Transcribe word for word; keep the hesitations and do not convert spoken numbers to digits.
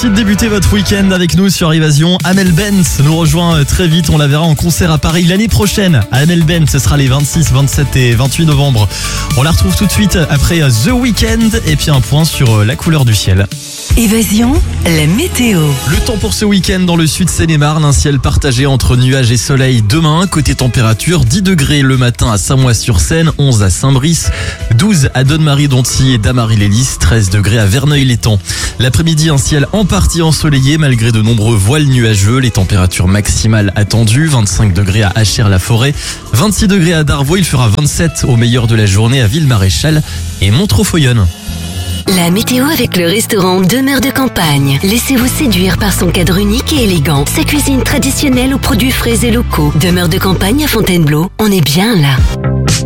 Merci de débuter votre week-end avec nous sur Évasion. Amel Bent nous rejoint très vite. On la verra en concert à Paris l'année prochaine. Amel Bent, ce sera les vingt-six, vingt-sept et vingt-huit novembre. On la retrouve tout de suite après The Weeknd et puis un point sur la couleur du ciel. Évasion, la météo. Le temps pour ce week-end dans le sud Seine-et-Marne, un ciel partagé entre nuages et soleil demain. Côté température, dix degrés le matin à Saint-Mois-sur-Seine, onze à Saint-Brice, douze à Donne-Marie-Dontilly et Damary-les-Lys, treize degrés à Verneuil-l'Étang. L'après-midi, un ciel en partie ensoleillé malgré de nombreux voiles nuageux. Les températures maximales attendues, vingt-cinq degrés à Achères-la-Forêt, vingt-six degrés à Darvaux, il fera vingt-sept au meilleur de la journée à Ville-Maréchal et Montreux-Foyonne. La météo avec le restaurant Demeure de Campagne. Laissez-vous séduire par son cadre unique et élégant. Sa cuisine traditionnelle aux produits frais et locaux. Demeure de Campagne à Fontainebleau, on est bien là.